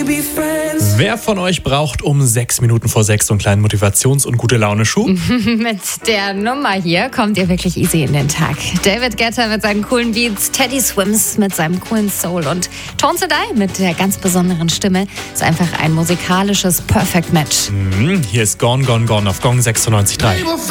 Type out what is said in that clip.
Wer von euch braucht um 6 Minuten vor 6 so einen kleinen Motivations- und Gute-Laune-Schub? Mit der Nummer hier kommt ihr wirklich easy in den Tag. David Guetta mit seinen coolen Beats, Teddy Swims mit seinem coolen Soul und Tones and I mit der ganz besonderen Stimme. Ist einfach ein musikalisches Perfect Match. Hier ist Gone, Gone, Gone auf Gong 96.3.